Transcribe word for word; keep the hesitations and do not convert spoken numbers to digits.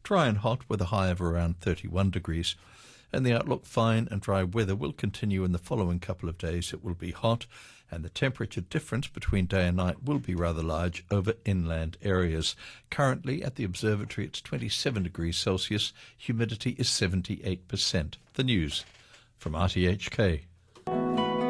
Dry and hot with a high of around thirty-one degrees. And the outlook, fine and dry weather will continue in the following couple of days. It will be hot, and the temperature difference between day and night will be rather large over inland areas. Currently at the observatory it's twenty-seven degrees Celsius, humidity is seventy-eight percent. The news from R T H K.